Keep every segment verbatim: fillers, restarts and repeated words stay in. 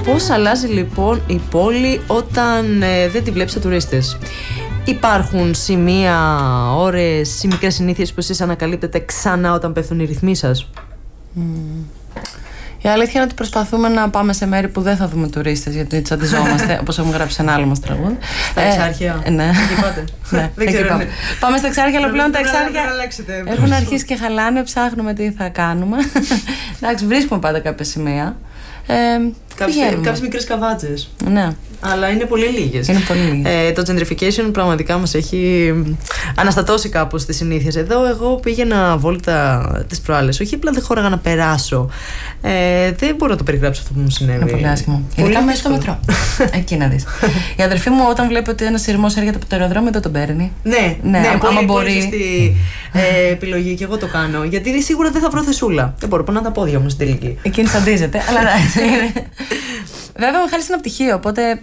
Πώς αλλάζει λοιπόν η πόλη όταν ε, δεν τη βλέπεις σε τουρίστες? Υπάρχουν σημεία, ώρες ή μικρές συνήθειες που εσείς ανακαλύπτετε ξανά όταν πέφτουν οι ρυθμοί σας? Mm. Η αλήθεια είναι ότι προσπαθούμε να πάμε σε μέρη που δεν θα δούμε τουρίστες, γιατί τσαντιζόμαστε, όπως έχουμε γράψει ένα άλλο μας τραγούδι. Στα Εξάρχεια. Ε, ναι. Εκεί πάτε. Ναι, δεν ξέρω. πάμε. Πάμε στα Εξάρχεια, αλλά πλέον τα Εξάρχεια έχουν αρχίσει και χαλάνε, ψάχνουμε τι θα κάνουμε. Εντάξει, βρίσκουμε πάντα κάποια σημεία. Ε, Κάποιες μικρές καβάτσες. Ναι. Αλλά είναι πολύ λίγες. Είναι πολύ λίγες. Ε, το gentrification πραγματικά μας έχει αναστατώσει κάπως τις συνήθειες. Εδώ εγώ πήγαινα βόλτα τις προάλλες. Όχι απλά δεν χώραγα να περάσω. Ε, δεν μπορώ να το περιγράψω αυτό που μου συνέβη. Είναι πολύ άσχημο. Ειδικά μέσα στο μετρό. Εκεί να δεις. Η αδερφή μου, όταν βλέπει ότι ένας σειρμός έρχεται από το αεροδρόμιο, δεν τον παίρνει. Ναι, ναι, ναι, πολύ, άμα μπορεί. Πολύ σωστή ε, επιλογή, και εγώ το κάνω. Γιατί σίγουρα δεν θα βρω θεσούλα. Δεν μπορώ, πονά τα πόδια μου στην τελική. Εκείνη σαντίζεται. Αλλά βέβαια, ο Μιχάλης είναι πτυχίο, οπότε.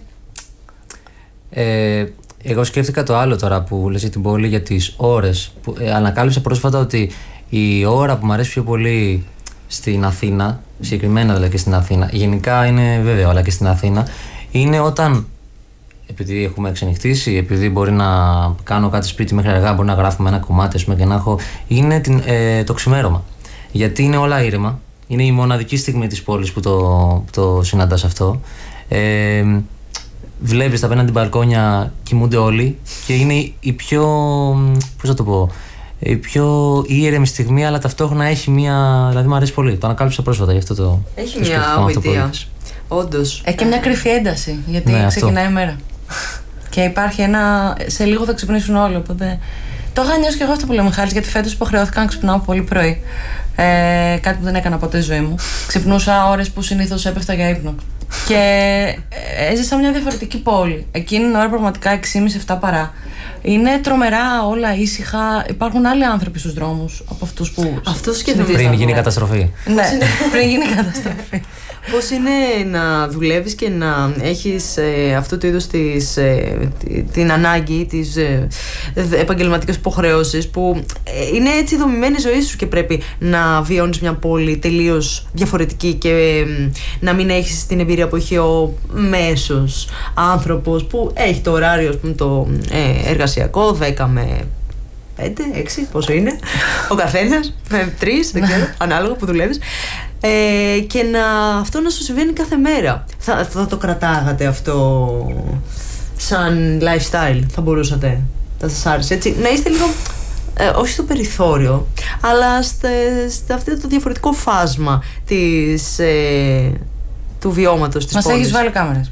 Ε, εγώ σκέφτηκα το άλλο τώρα που λες για την πόλη, για τις ώρες. Που, ε, ανακάλυψα πρόσφατα ότι η ώρα που μου αρέσει πιο πολύ στην Αθήνα, συγκεκριμένα δηλαδή και στην Αθήνα, γενικά είναι βέβαιο, αλλά και στην Αθήνα, είναι όταν, επειδή έχουμε ξενυχτήσει, επειδή μπορεί να κάνω κάτι σπίτι μέχρι αργά, μπορεί να γράφουμε ένα κομμάτι, ας πούμε, και να έχω, είναι την, ε, το ξημέρωμα. Γιατί είναι όλα ήρεμα. Είναι η μοναδική στιγμή της πόλης που το, που το συναντάς αυτό. Ε, Βλέπεις τα απέναντι μπαλκόνια, κοιμούνται όλοι και είναι η πιο, πώς θα το πω, η πιο ήρεμη στιγμή, αλλά ταυτόχρονα έχει μια, δηλαδή μου αρέσει πολύ, το ανακάλυψα πρόσφατα, γι' αυτό το έχει το μια γοητεία, όντως. Έχει και μια κρυφή ένταση, γιατί ναι, ξεκινάει η μέρα και υπάρχει ένα, σε λίγο θα ξυπνήσουν όλοι, οπότε το είχα νιώσει και εγώ αυτό που λέω Μιχάλης, γιατί φέτος υποχρεώθηκα να ξυπνάω πολύ πρωί, ε, κάτι που δεν έκανα ποτέ στη ζωή μου. Ξυπνούσα ώρες που συνήθως έπεφτα για ύπνο. Και έζησα μια διαφορετική πόλη. Εκείνη την ώρα πραγματικά έξι και μισή επτά παρά. Είναι τρομερά όλα ήσυχα. Υπάρχουν άλλοι άνθρωποι στους δρόμους από αυτούς που. Αυτός και πριν γίνει η καταστροφή. Ναι, πριν γίνει η καταστροφή. Πώς είναι να δουλεύεις και να έχεις ε, αυτού του είδους της, ε, την ανάγκη, τις ε, επαγγελματικές υποχρεώσεις που ε, είναι έτσι δομημένη η ζωή σου και πρέπει να βιώνεις μια πόλη τελείως διαφορετική και ε, να μην έχεις την εμπειρία που έχει ο μέσος άνθρωπος που έχει το ωράριο, ας πούμε, το ε, εργασιακό δέκα με πέντε, έξι, πόσο είναι ο καθένας, με τρεις, δεν ξέρω, ανάλογα που δουλεύεις. Ε, και να, αυτό να σου συμβαίνει κάθε μέρα. Θα, θα το κρατάγατε αυτό σαν lifestyle? Θα μπορούσατε? Θα σας άρεσε έτσι να είστε λίγο ε, όχι στο περιθώριο, αλλά σε αυτό το διαφορετικό φάσμα της, ε, του βιώματος της Μας πόλης? έχεις βάλει κάμερες.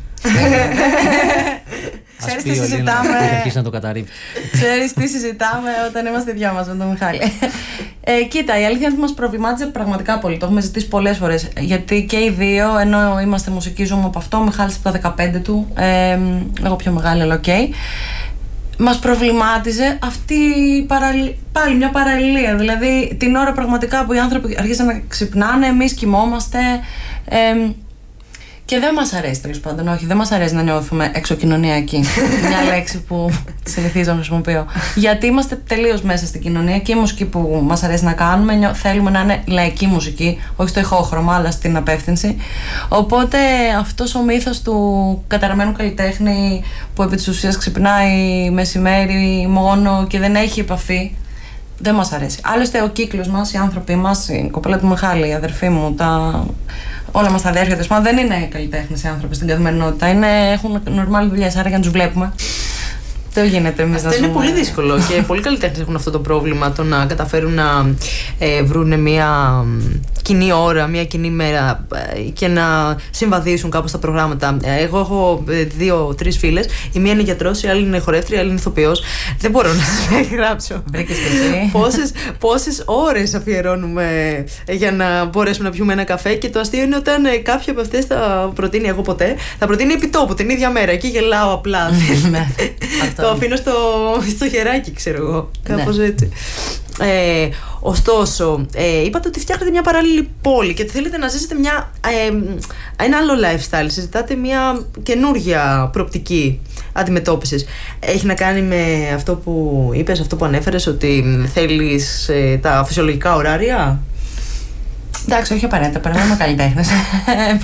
Ξέρεις τι συζητάμε. να το καταρρύψει. Ξέρεις τι συζητάμε όταν είμαστε δυο μας με τον Μιχάλη. Ε, κοίτα, η αλήθεια είναι ότι μας προβλημάτιζε πραγματικά πολύ. Το έχουμε ζητήσει πολλές φορές. Γιατί και οι δύο, ενώ είμαστε μουσική, ζούμε από αυτό. Ο Μιχάλης από τα δεκαπέντε του. Ε, εγώ πιο μεγάλη, αλλά οκ. Okay. Μας προβλημάτιζε αυτή παραλ... πάλι μια παραλληλία. Δηλαδή την ώρα πραγματικά που οι άνθρωποι αρχίσαν να ξυπνάνε, εμείς κοιμόμαστε. Ε, Και δεν μας αρέσει, τέλος πάντων, όχι, δεν μας αρέσει να νιώθουμε εξωκοινωνιακοί. Μια λέξη που συνηθίζω να χρησιμοποιώ. Γιατί είμαστε τελείως μέσα στην κοινωνία και η μουσική που μας αρέσει να κάνουμε, θέλουμε να είναι λαϊκή μουσική, όχι στο ηχόχρωμα, αλλά στην απεύθυνση. Οπότε αυτός ο μύθος του καταραμένου καλλιτέχνη που επί της ουσίας ξυπνάει μεσημέρι μόνο και δεν έχει επαφή, δεν μας αρέσει. Άλλωστε, ο κύκλος μας, οι άνθρωποι μας, η κοπέλα του Μιχάλη, η αδερφή μου, τα... όλα μας τα αδέρφια τους, δεν είναι καλλιτέχνες οι άνθρωποι στην καθημερινότητα. Είναι, έχουν νορμάλ δουλειές, άρα για να τους βλέπουμε. Δεν γίνεται εμείς. Αυτό είναι ζούμε. Πολύ δύσκολο και πολλοί καλλιτέχνες έχουν αυτό το πρόβλημα, το να καταφέρουν να ε, βρουν μια κοινή ώρα, μια κοινή μέρα ε, και να συμβαδίσουν κάπως τα προγράμματα. Ε, εγώ έχω ε, δύο-τρεις φίλες. Η μία είναι γιατρός, η άλλη είναι χορεύτρια, η άλλη είναι ηθοποιός. Δεν μπορώ να σας γράψω. Βρήκες και εσύ. Πόσες, πόσες ώρες αφιερώνουμε για να μπορέσουμε να πιούμε ένα καφέ, και το αστείο είναι όταν ε, κάποια από αυτές θα προτείνει, εγώ ποτέ, θα προτείνει επιτόπου την ίδια μέρα. Εκεί γελάω απλά. Το αφήνω στο, στο χεράκι, ξέρω εγώ. Κάπως ναι. Έτσι. Ε, ωστόσο, ε, είπατε ότι φτιάχνετε μια παράλληλη πόλη και θέλετε να ζήσετε μια, ε, ένα άλλο lifestyle. Συζητάτε μια καινούργια προοπτική αντιμετώπισης. Έχει να κάνει με αυτό που είπες, αυτό που ανέφερες, ότι θέλεις ε, τα φυσιολογικά ωράρια? Εντάξει, όχι απαραίτητα. Παραμένουμε καλλιτέχνες.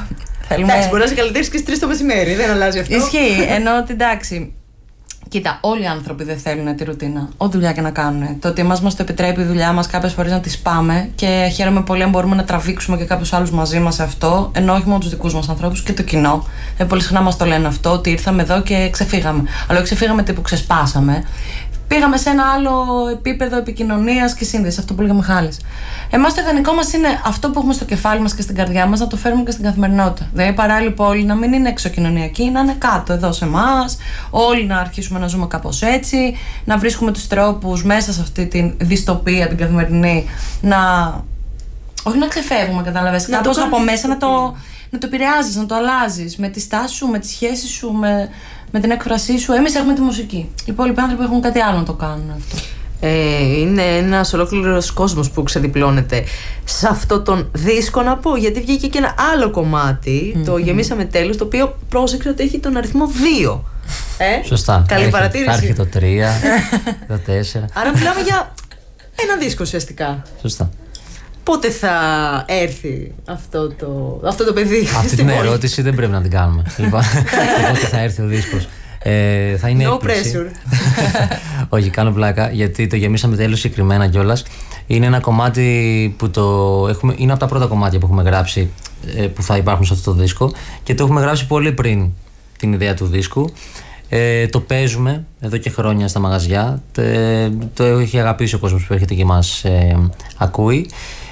Θέλουμε... Εντάξει, μπορεί να σε καλλιτέχνης και στις τρεις το μεσημέρι, δεν αλλάζει αυτό. Ισχύει, ενώ ότι εντάξει. Κοίτα, όλοι οι άνθρωποι δεν θέλουν τη ρουτίνα. Ό,τι δουλειά και να κάνουν. Το ότι εμάς μας το επιτρέπει η δουλειά μας κάποιες φορές να τη σπάμε και χαίρομαι πολύ αν μπορούμε να τραβήξουμε και κάποιους άλλους μαζί μας σε αυτό, ενώ όχι μόνο τους δικούς μας ανθρώπους και το κοινό. Ε, πολύ συχνά μας το λένε αυτό, ότι ήρθαμε εδώ και ξεφύγαμε. Αλλά όχι ξεφύγαμε τύπου ξεσπάσαμε. Πήγαμε σε ένα άλλο επίπεδο επικοινωνίας και σύνδεσης, αυτό που λέγαμε Μιχάλης. Εμάς το ιδανικό μας είναι αυτό που έχουμε στο κεφάλι μας και στην καρδιά μας να το φέρουμε και στην καθημερινότητα. Δηλαδή, η παράλληλη πόλη να μην είναι εξωκοινωνιακή, να είναι κάτω εδώ σε εμάς, όλοι να αρχίσουμε να ζούμε κάπως έτσι, να βρίσκουμε τους τρόπους μέσα σε αυτή τη δυστοπία την καθημερινή, να. Όχι να ξεφεύγουμε, κατάλαβες. Κάπως από μέσα να το, να το επηρεάζεις, να το αλλάζεις με τη στάση σου, με τη σχέση σου, με. με την έκφρασή σου. Εμείς έχουμε τη μουσική. Οι υπόλοιποι άνθρωποι έχουν κάτι άλλο να το κάνουν αυτό. Ε, είναι ένας ολόκληρος κόσμος που ξεδιπλώνεται σε αυτό τον δίσκο, να πω, γιατί βγήκε και ένα άλλο κομμάτι, mm-hmm. το Γεμίσαμε τέλος, το οποίο πρόσεξε ότι έχει τον αριθμό δύο. Ε? Σωστά. Καλή έχει, παρατήρηση. Θα έρθει το τρία, το τέσσερα. Άρα μιλάμε για ένα δίσκο ουσιαστικά. Σωστά. Πότε θα έρθει αυτό το, αυτό το παιδί? Αυτή την ερώτηση δεν πρέπει να την κάνουμε. Λοιπόν, πότε θα έρθει ο δίσκος. Ε, θα είναι no έκπληξη. pressure. Όχι, κάνω πλάκα, γιατί το Γεμίσαμε τέλος συγκεκριμένα κιόλας. Είναι ένα κομμάτι που το έχουμε, είναι από τα πρώτα κομμάτια που έχουμε γράψει, που θα υπάρχουν σε αυτό το δίσκο, και το έχουμε γράψει πολύ πριν την ιδέα του δίσκου. Ε, το παίζουμε εδώ και χρόνια στα μαγαζιά. Το, το έχει αγαπήσει ο κόσμος που έρχεται και μας ε, ακούει.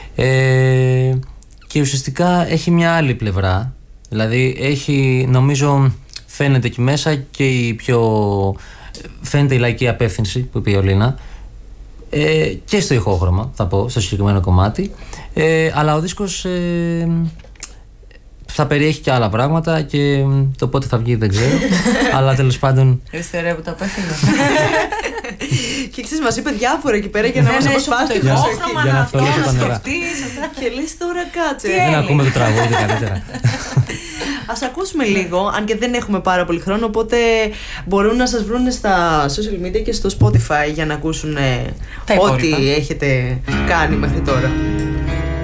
Ε, και ουσιαστικά έχει μια άλλη πλευρά. Δηλαδή έχει, νομίζω, φαίνεται εκεί μέσα και η πιο, φαίνεται η λαϊκή απεύθυνση που είπε η Ολίνα, ε, και στο ηχόχρωμα, θα πω, στο συγκεκριμένο κομμάτι, ε, αλλά ο δίσκος ε, θα περιέχει και άλλα πράγματα και το πότε θα βγει δεν ξέρω. Αλλά τέλος πάντων. Ευχαριστώ που το απέφυγα. Και ξέρεις, μας είπε διάφορα εκεί πέρα για να μας αποσπάσει το ηχόχρωμα, για να να θολώσει τα νερά. Και λες τώρα κάτσε. Δεν ακούμε το τραγούδι καλύτερα. Ας ακούσουμε λίγο, αν και δεν έχουμε πάρα πολύ χρόνο, οπότε μπορούν να σας βρουν στα social media και στο Spotify για να ακούσουν ό,τι έχετε κάνει μέχρι τώρα.